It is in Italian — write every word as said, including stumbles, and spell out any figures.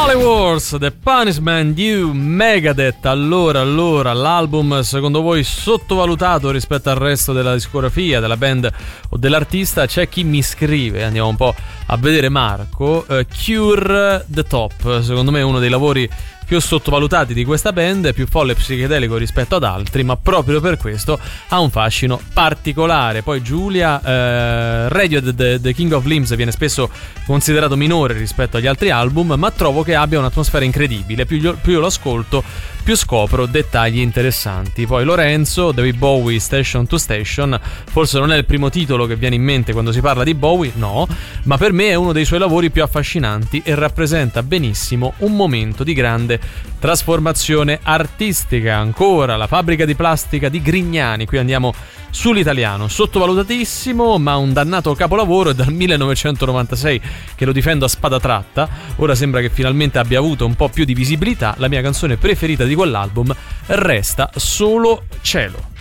Holy Wars, The Punishment Due, Megadeth. Allora, allora, l'album secondo voi sottovalutato rispetto al resto della discografia, della band o dell'artista? C'è chi mi scrive, andiamo un po' a vedere Marco, uh, Cure the Top, secondo me è uno dei lavori più sottovalutati di questa band, più folle e psichedelico rispetto ad altri, ma proprio per questo ha un fascino particolare. Poi Giulia, eh, Radio the, the King of Limbs viene spesso considerato minore rispetto agli altri album, ma trovo che abbia un'atmosfera incredibile. Più io, più io lo ascolto, più scopro dettagli interessanti. Poi Lorenzo, David Bowie, Station to Station, forse non è il primo titolo che viene in mente quando si parla di Bowie, no, ma per me è uno dei suoi lavori più affascinanti e rappresenta benissimo un momento di grande trasformazione artistica. Ancora La fabbrica di plastica di Grignani, qui andiamo sull'italiano, sottovalutatissimo ma un dannato capolavoro. È dal millenovecentonovantasei che lo difendo a spada tratta, ora sembra che finalmente abbia avuto un po' più di visibilità. La mia canzone preferita di quell'album resta Solo Cielo.